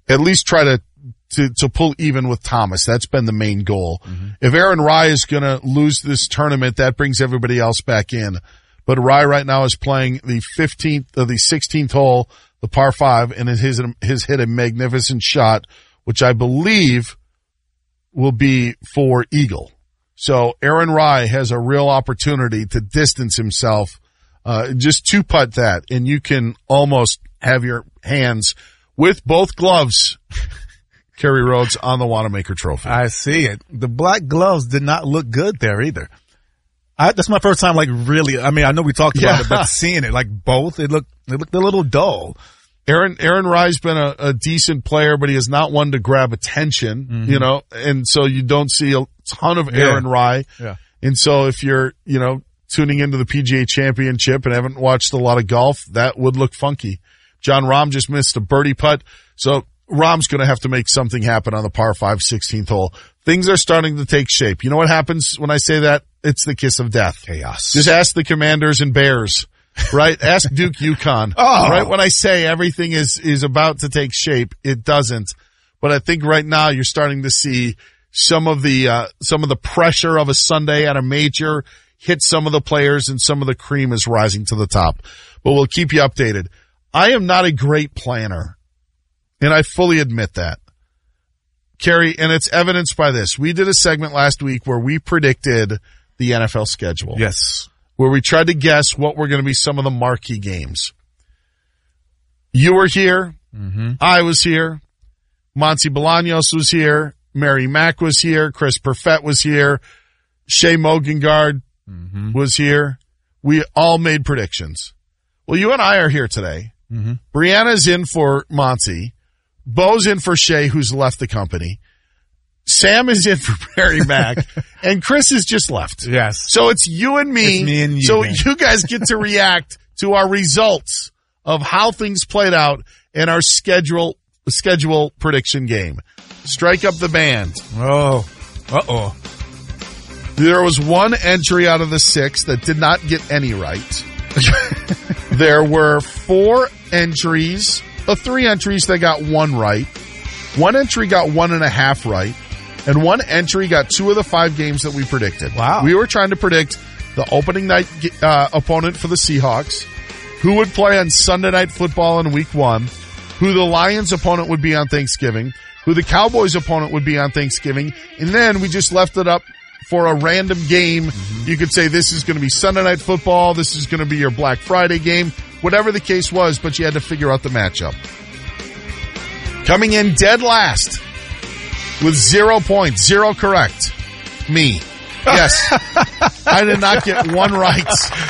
at least try to pull even with Thomas. That's been the main goal. If Aaron Rai is going to lose this tournament, that brings everybody else back in. But Rai right now is playing the 16th hole, the par 5, and has hit a magnificent shot, which I believe will be for eagle. So Aaron Rai has a real opportunity to distance himself. Just 2-putt that, and you can almost have your hands with both gloves, Kerry Rhodes, on the Wanamaker Trophy. I see it. The black gloves did not look good there either. That's my first time, really. I mean, I know we talked about it, but seeing it, both, it looked a little dull. Aaron Rai's been a decent player, but he is not one to grab attention, and so you don't see a ton of Aaron Rai. Yeah. And so if you're, tuning into the PGA Championship and haven't watched a lot of golf, that would look funky. John Rahm just missed a birdie putt, so Rahm's going to have to make something happen on the par 5 16th hole. Things are starting to take shape. You know what happens when I say that? It's the kiss of death. Chaos. Just ask the Commanders and Bears, right? Ask Duke UConn. Right when I say everything is about to take shape, it doesn't. But I think right now you're starting to see some of the pressure of a Sunday at a major hit some of the players, and some of the cream is rising to the top. But we'll keep you updated. I am not a great planner, and I fully admit that, Kerry, and it's evidenced by this. We did a segment last week where we predicted the NFL schedule. Yes. Where we tried to guess what were going to be some of the marquee games. You were here. I was here. Monty Bolaños was here. Mary Mack was here. Chris Perfett was here. Shea Mogengard was here. We all made predictions. Well, you and I are here today. Brianna's in for Monty. Bo's in for Shea, who's left the company. Sam is in for Mary Mack. And Chris has just left. Yes. So it's you and me. It's me and you, so man. You guys get to react to our results of how things played out in our schedule prediction game. Strike up the band. Oh. Uh-oh. There was one entry out of the 6 that did not get any right. There were 4 entries, 3 entries that got 1 right. 1 entry got 1.5 right. And 1 entry got 2 of the 5 games that we predicted. Wow. We were trying to predict the opening night opponent for the Seahawks, who would play on Sunday Night Football in Week 1, who the Lions opponent would be on Thanksgiving, who the Cowboys opponent would be on Thanksgiving, and then we just left it up for a random game. You could say this is going to be Sunday Night Football, this is going to be your Black Friday game, whatever the case was, but you had to figure out the matchup. Coming in dead last with 0 points, 0 correct. Me. Yes. I did not get 1 right.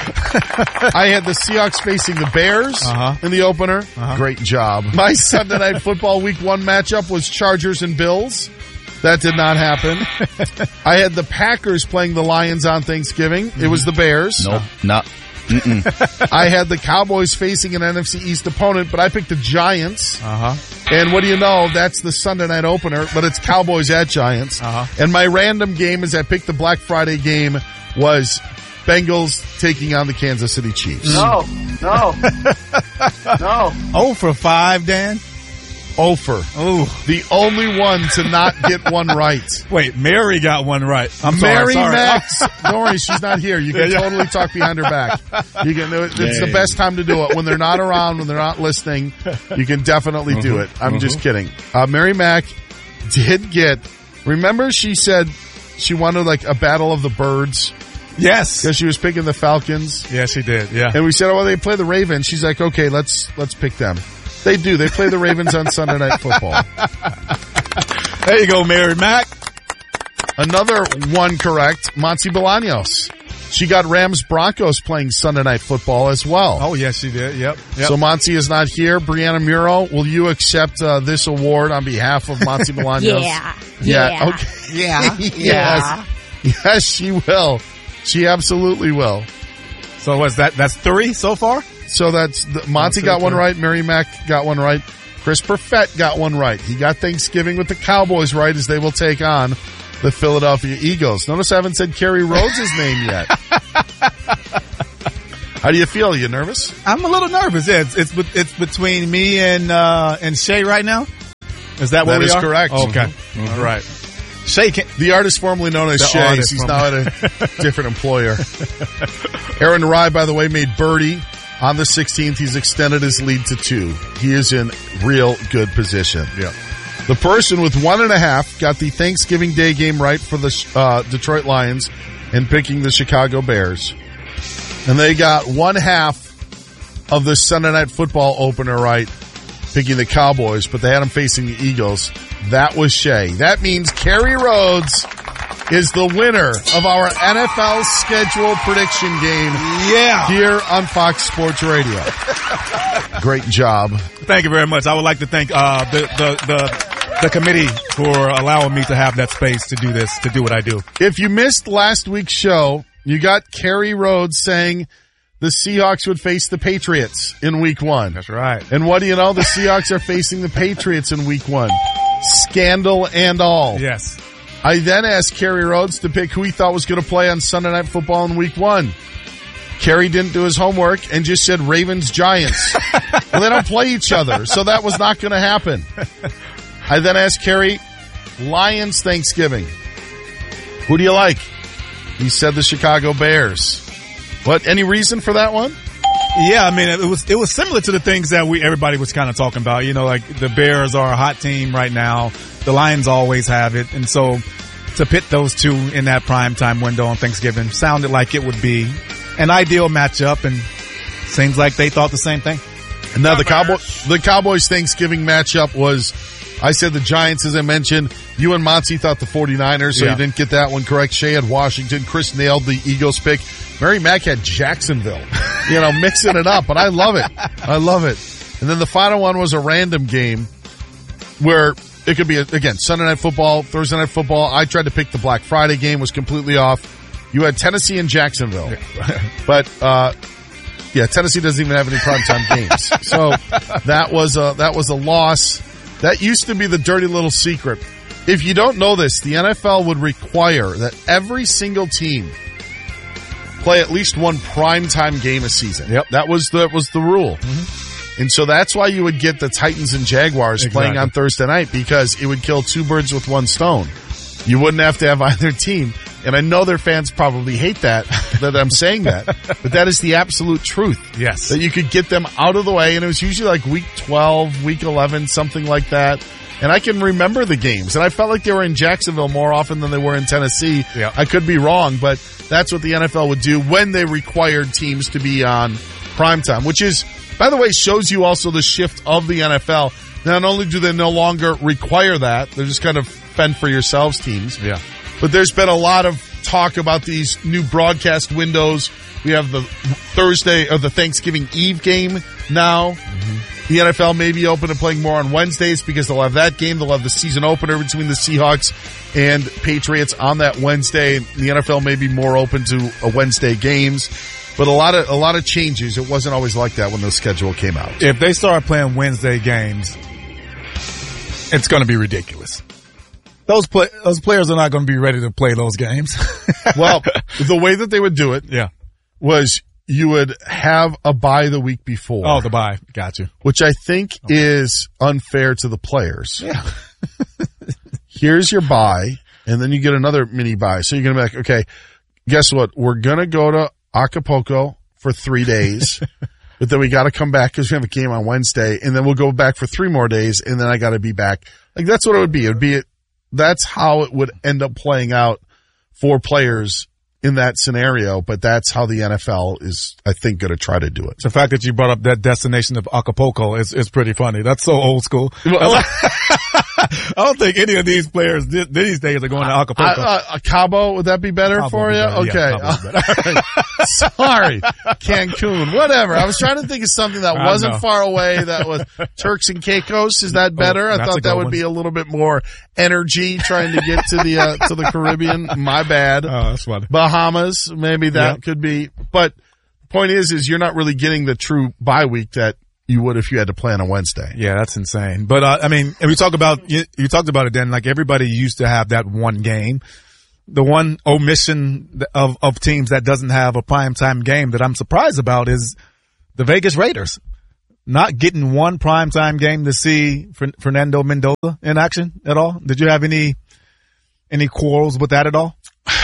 I had the Seahawks facing the Bears in the opener. Great job. My Sunday Night Football Week 1 matchup was Chargers and Bills. That did not happen. I had the Packers playing the Lions on Thanksgiving. It was the Bears. Nope, not. I had the Cowboys facing an NFC East opponent, but I picked the Giants. And what do you know? That's the Sunday night opener, but it's Cowboys at Giants. And my random game is I picked the Black Friday game was Bengals taking on the Kansas City Chiefs. No. 0 for 5, Dan. Ofer. Ooh. The only one to not get 1 right. Wait, Mary got 1 right. I'm Mary sorry. Max. Don't worry, she's not here. You can totally talk behind her back. You can. It's the best time to do it. When they're not around, when they're not listening, you can definitely do it. I'm just kidding. Mary Mack did get, remember she said she wanted like a battle of the birds? Yes. Because she was picking the Falcons. Yes, she did. Yeah. And we said, oh, well, they play the Ravens. She's like, okay, let's pick them. They do. They play the Ravens on Sunday Night Football. There you go, Mary Mack. Another 1 correct, Monty Bolaños. She got Rams-Broncos playing Sunday Night Football as well. Oh, yes, she did. Yep. So Monty is not here. Brianna Muro, will you accept this award on behalf of Monty Bolaños? Yeah. Okay. Yeah. Yes, she will. She absolutely will. So what's that? That's 3 so far? So that's Monty got 1 right. Mary Mack got 1 right. Chris Perfett got 1 right. He got Thanksgiving with the Cowboys right as they will take on the Philadelphia Eagles. Notice I haven't said Kerry Rhodes' name yet. How do you feel? Are you nervous? I'm a little nervous. Yeah, it's between me and Shea right now. Is that what That we is are? correct. Okay. All right. Shay, The artist formerly known as The Shays. artist He's now at a different employer. Aaron Rye, by the way, made birdie on the 16th. He's extended his lead to 2. He is in real good position. Yeah. The person with 1.5 got the Thanksgiving Day game right for the Detroit Lions and picking the Chicago Bears. And they got 1/2 of the Sunday Night Football opener right, picking the Cowboys, but they had them facing the Eagles. That was Shay. That means Kerry Rhodes is the winner of our NFL schedule prediction game here on Fox Sports Radio. Great job. Thank you very much. I would like to thank the committee for allowing me to have that space to do this, to do what I do. If you missed last week's show, you got Kerry Rhodes saying the Seahawks would face the Patriots in week 1. That's right. And what do you know? The Seahawks are facing the Patriots in week 1. Scandal and all. Yes. I then asked Kerry Rhodes to pick who he thought was going to play on Sunday Night Football in week 1. Kerry didn't do his homework and just said Ravens Giants. Well, they don't play each other, so that was not going to happen. I then asked Kerry, Lions Thanksgiving. Who do you like? He said the Chicago Bears. What? Any reason for that one? Yeah, I mean, it was similar to the things that everybody was kind of talking about. You know, like the Bears are a hot team right now. The Lions always have it. And so to pit those two in that primetime window on Thanksgiving sounded like it would be an ideal matchup, and seems like they thought the same thing. And now the Cowboys Thanksgiving matchup was, I said the Giants, as I mentioned. You and Monty thought the 49ers, so you didn't get that one correct. Shay had Washington. Chris nailed the Eagles pick. Mary Mack had Jacksonville. You know, mixing it up, but I love it. I love it. And then the final one was a random game where it could be, again, Sunday Night Football, Thursday Night Football. I tried to pick the Black Friday game, was completely off. You had Tennessee and Jacksonville. But, Tennessee doesn't even have any primetime games. So that was a loss. That used to be the dirty little secret. If you don't know this, the NFL would require that every single team play at least one primetime game a season. Yep. That was the rule. Mm-hmm. And so that's why you would get the Titans and Jaguars playing on Thursday night, because it would kill 2 birds with 1 stone. You wouldn't have to have either team. And I know their fans probably hate that I'm saying that, but that is the absolute truth. Yes. That you could get them out of the way, and it was usually like week 12, week 11, something like that. And I can remember the games, and I felt like they were in Jacksonville more often than they were in Tennessee. Yeah. I could be wrong, but that's what the NFL would do when they required teams to be on primetime, which is, by the way, shows you also the shift of the NFL. Not only do they no longer require that, they're just kind of fend for yourselves teams. Yeah. But there's been a lot of talk about these new broadcast windows. We have the Thursday or the Thanksgiving Eve game now. Mm-hmm. The NFL may be open to playing more on Wednesdays because they'll have that game. They'll have the season opener between the Seahawks and Patriots on that Wednesday. The NFL may be more open to Wednesday games. But a lot of changes. It wasn't always like that when the schedule came out. If they start playing Wednesday games, it's going to be ridiculous. Those players are not going to be ready to play those games. Well, the way that they would do it was you would have a bye the week before. Oh, the bye. Gotcha. Which I think is unfair to the players. Yeah. Here's your bye, and then you get another mini bye. So you're going to be like, okay, guess what? We're going to go to Acapulco for 3 days, but then we got to come back because we have a game on Wednesday, and then we'll go back for 3 more days, and then I got to be back. Like, that's what it would be. That's how it would end up playing out for players in that scenario, but that's how the NFL is, I think, going to try to do it. The fact that you brought up that destination of Acapulco is pretty funny. That's so old school. I don't think any of these players these days are going to Acapulco. Cabo, would that be better Cabo for you? Better. Okay. Yeah, Sorry. Cancun. Whatever. I was trying to think of something that wasn't far away. That was Turks and Caicos. Is that better? I thought that would be a little bit more energy trying to get to the Caribbean. My bad. Oh, that's funny. Bahamas. Maybe that could be. But the point is you're not really getting the true bye week that you would if you had to play on a Wednesday. Yeah, that's insane. But, I mean, if we talk about, you talked about it then, like everybody used to have that one game. The one omission of teams that doesn't have a primetime game that I'm surprised about is the Vegas Raiders. not getting one primetime game to see Fernando Mendoza in action at all? Did you have any quarrels with that at all?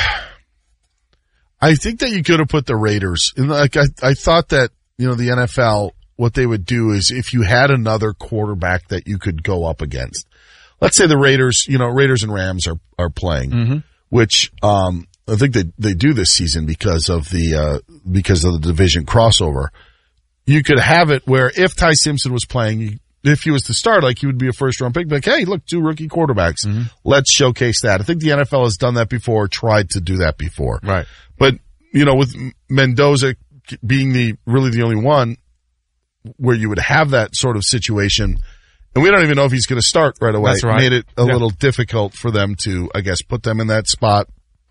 I think that you could have put the Raiders in. Like I thought that, the NFL, what they would do is if you had another quarterback that you could go up against, let's say the Raiders, Raiders and Rams are playing, which, I think they do this season because of the division crossover. You could have it where if Ty Simpson was playing, if he was to start, like he would be a first round pick, like, hey, look, 2 rookie quarterbacks. Let's showcase that. I think the NFL has done that before, tried to do that before. Right. But, with Mendoza being really the only one where you would have that sort of situation, and we don't even know if he's going to start right away. That's right. Made it a little difficult for them to, I guess, put them in that spot.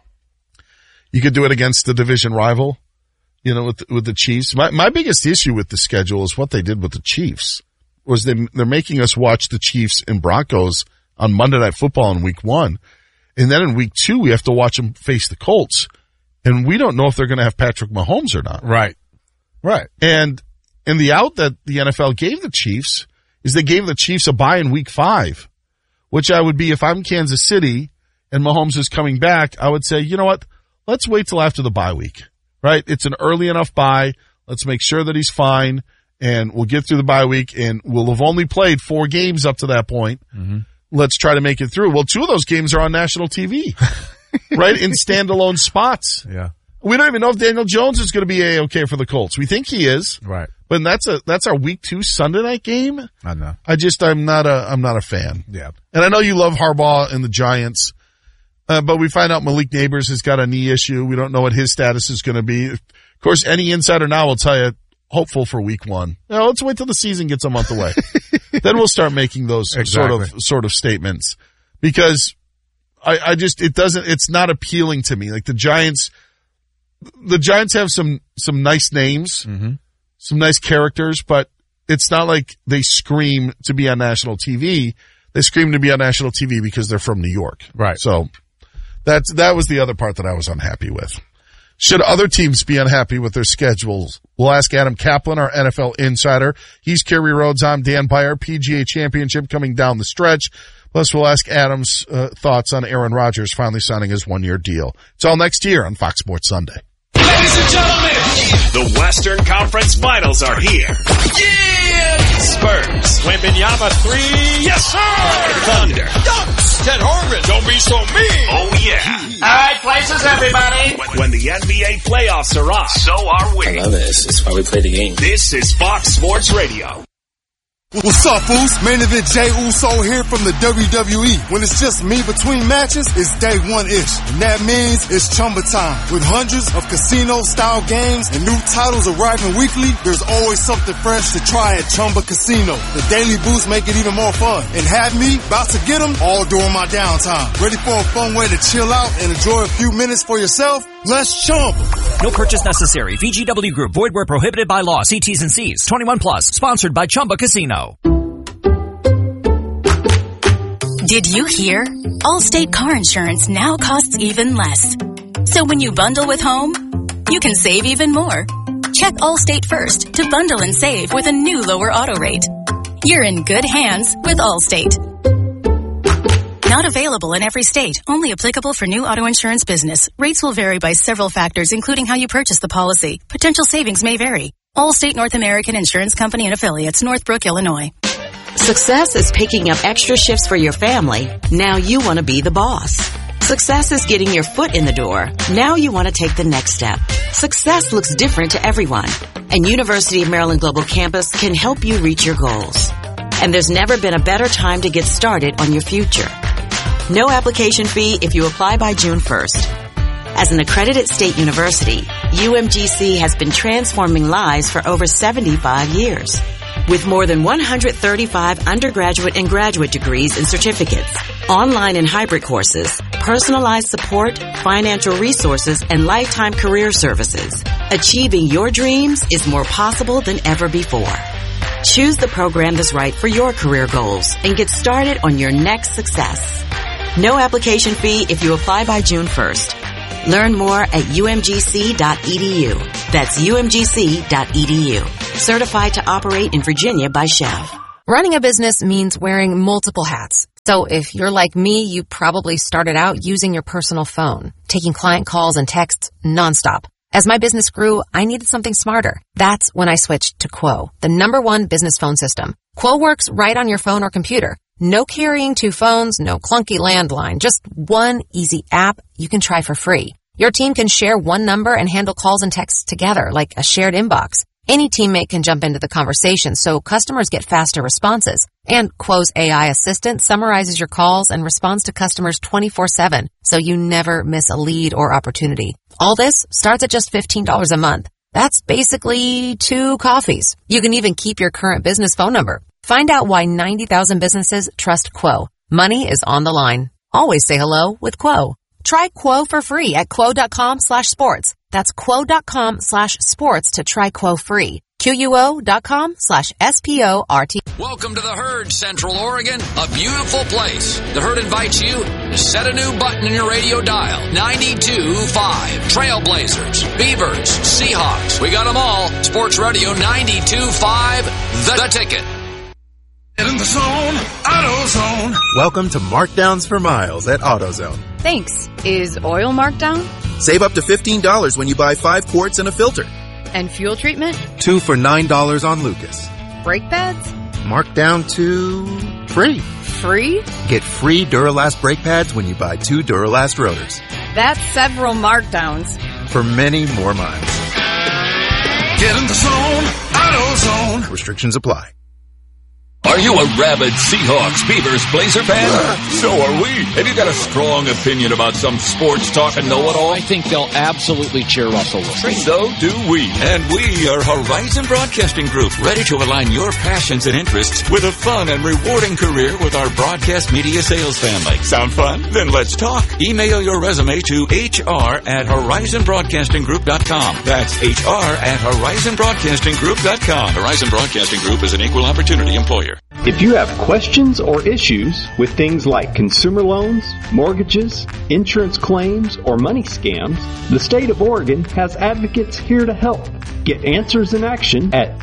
You could do it against the division rival, with the Chiefs. My biggest issue with the schedule is what they did with the Chiefs. Was they're making us watch the Chiefs and Broncos on Monday Night Football in week 1. And then in week 2, we have to watch them face the Colts. And we don't know if they're going to have Patrick Mahomes or not. Right. And the out that the NFL gave the Chiefs is they gave the Chiefs a bye in week 5, which I would be, if I'm Kansas City and Mahomes is coming back, I would say, you know what? Let's wait till after the bye week, right? It's an early enough bye. Let's make sure that he's fine. And we'll get through the bye week, and we'll have only played 4 games up to that point. Let's try to make it through. Well, 2 of those games are on national TV, right? In standalone spots. Yeah. We don't even know if Daniel Jones is going to be A-okay for the Colts. We think he is. Right. But that's our week 2 Sunday night game. I know. I'm not a fan. Yeah. And I know you love Harbaugh and the Giants, but we find out Malik Neighbors has got a knee issue. We don't know what his status is going to be. Of course, any insider now will tell you, hopeful for week 1. Let's wait till the season gets a month away. Then we'll start making those sort of statements, because it's not appealing to me. Like the Giants have some nice names, some nice characters, but it's not like they scream to be on national TV. They scream to be on national TV because they're from New York. Right. So that was the other part that I was unhappy with. Should other teams be unhappy with their schedules? We'll ask Adam Kaplan, our NFL insider. He's Kerry Rhodes. I'm Dan Beyer. PGA Championship coming down the stretch. Plus, we'll ask Adam's thoughts on Aaron Rodgers finally signing his 1-year deal. It's all next year on Fox Sports Sunday. Ladies and gentlemen, the Western Conference Finals are here. Yeah! Spurs, Wembanyama 3, yes sir! Thunder, dunks, Ted Harmon, don't be so mean. Oh yeah. All right, places everybody. When the NBA playoffs are on, so are we. I love this. It's why we play the game. This is Fox Sports Radio. What's up, fools? Main event Jey Uso here from the WWE. When it's just me between matches, it's day 1-ish. And that means it's Chumba time. With hundreds of casino-style games and new titles arriving weekly, there's always something fresh to try at Chumba Casino. The daily boosts make it even more fun. And have me about to get them all during my downtime. Ready for a fun way to chill out and enjoy a few minutes for yourself? Let's Chumba. No purchase necessary. VGW Group. Void where prohibited by law. See T's and C's. 21 plus. Sponsored by Chumba Casino. Did you hear? Allstate car insurance now costs even less. So when you bundle with home, you can save even more. Check Allstate first to bundle and save with a new lower auto rate. You're in good hands with Allstate. Not available in every state. Only applicable for new auto insurance business. Rates will vary by several factors, including how you purchase the policy. Potential savings may vary. Allstate North American Insurance Company and Affiliates, Northbrook, Illinois. Success is picking up extra shifts for your family. Now you want to be the boss. Success is getting your foot in the door. Now you want to take the next step. Success looks different to everyone, and University of Maryland Global Campus can help you reach your goals. And there's never been a better time to get started on your future. No application fee if you apply by June 1st. As an accredited state university, UMGC has been transforming lives for over 75 years. With more than 135 undergraduate and graduate degrees and certificates, online and hybrid courses, personalized support, financial resources, and lifetime career services, achieving your dreams is more possible than ever before. Choose the program that's right for your career goals and get started on your next success. No application fee if you apply by June 1st. Learn more at umgc.edu. That's umgc.edu. Certified to operate in Virginia by Chev. Running a business means wearing multiple hats. So if you're like me, you probably started out using your personal phone, taking client calls and texts nonstop. As my business grew, I needed something smarter. That's when I switched to Quo, the #1 business phone system. Quo works right on your phone or computer. No carrying 2 phones, no clunky landline, just one easy app you can try for free. Your team can share one number and handle calls and texts together like a shared inbox. Any teammate can jump into the conversation, so customers get faster responses. And Quo's AI assistant summarizes your calls and responds to customers 24/7, so you never miss a lead or opportunity. All this starts at just $15 a month. That's basically 2 coffees. You can even keep your current business phone number. Find out why 90,000 businesses trust Quo. Money is on the line. Always say hello with Quo. Try Quo for free at quo.com/sports. That's quo.com/sports to try Quo free. QUO.com/SPORT. Welcome to the Herd, Central Oregon, a beautiful place. The Herd invites you to set a new button in your radio dial. 92.5. Trailblazers, Beavers, Seahawks. We got them all. Sports Radio 92.5, The Ticket. Get in the zone, AutoZone. Welcome to Markdowns for Miles at AutoZone. Thanks. Is oil marked down? Save up to $15 when you buy 5 quarts and a filter. And fuel treatment? 2 for $9 on Lucas. Brake pads? Marked down to free. Free? Get free Duralast brake pads when you buy 2 Duralast rotors. That's several markdowns. For many more miles. Get in the zone, AutoZone. Restrictions apply. Are you a rabid Seahawks, Beavers, Blazer fan? So are we. Have you got a strong opinion about some sports talk and know-it-all? I think they'll absolutely cheer Russell Wilson. So do we. And we are Horizon Broadcasting Group, ready to align your passions and interests with a fun and rewarding career with our broadcast media sales family. Sound fun? Then let's talk. Email your resume to hr@horizonbroadcastinggroup.com. That's hr@horizonbroadcastinggroup.com. Horizon Broadcasting Group is an equal opportunity employer. If you have questions or issues with things like consumer loans, mortgages, insurance claims, or money scams, the state of Oregon has advocates here to help. Get answers in action at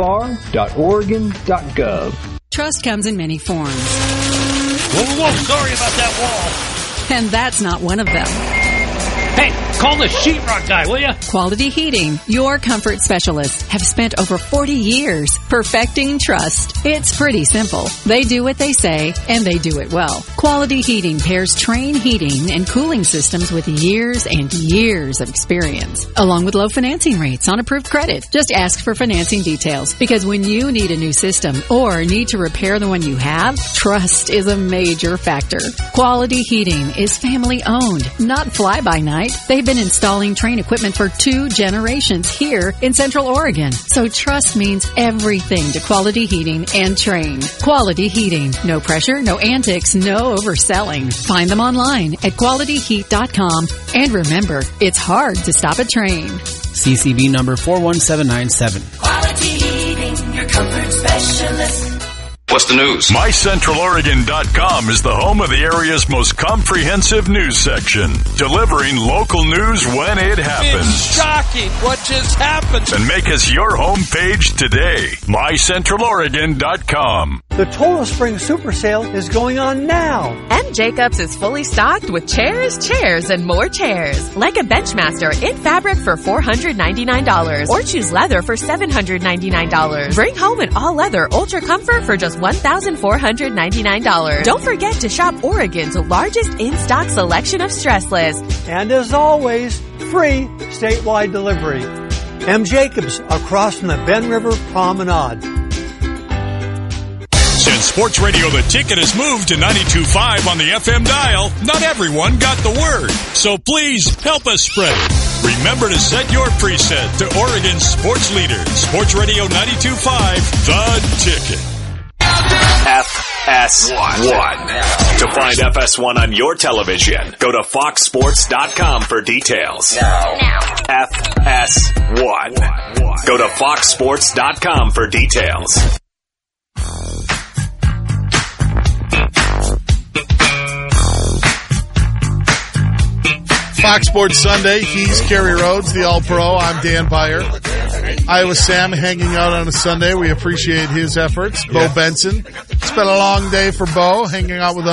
dfr.oregon.gov. Trust comes in many forms. Whoa, sorry about that wall. And that's not one of them. Hey, call the sheetrock guy, will ya? Quality Heating, your comfort specialists, have spent over 40 years perfecting trust. It's pretty simple. They do what they say, and they do it well. Quality Heating pairs Trane heating and cooling systems with years and years of experience, along with low financing rates on approved credit. Just ask for financing details, because when you need a new system or need to repair the one you have, trust is a major factor. Quality Heating is family-owned, not fly-by-night. They've been installing Trane equipment for 2 generations here in Central Oregon. So trust means everything to Quality Heating and Trane. Quality Heating. No pressure, no antics, no overselling. Find them online at qualityheat.com. And remember, it's hard to stop a Trane. CCB number 41797. Quality Heating, your comfort specialist. What's the news? MyCentralOregon.com is the home of the area's most comprehensive news section, delivering local news when it happens. It's shocking what just happened. And make us your homepage today. MyCentralOregon.com. The Total Spring Super Sale is going on now. M. Jacobs is fully stocked with chairs, and more chairs. Like a Benchmaster in fabric for $499 or choose leather for $799. Bring home an all-leather Ultra Comfort for just $1,499. Don't forget to shop Oregon's largest in-stock selection of stressless. And as always, free statewide delivery. M. Jacobs, across from the Ben River Promenade. Since Sports Radio The Ticket has moved to 92.5 on the FM dial, not everyone got the word. So please help us spread it. Remember to set your preset to Oregon's sports leader, Sports Radio 92.5, The Ticket. FS1. To find FS1 on your television, go to foxsports.com for details. Now. FS1. Go to foxsports.com for details. Fox Sports Sunday. He's Kerry Rhodes, the All-Pro. I'm Dan Byer. Iowa Sam hanging out on a Sunday. We appreciate his efforts. Bo Benson. It's been a long day for Bo, hanging out with us.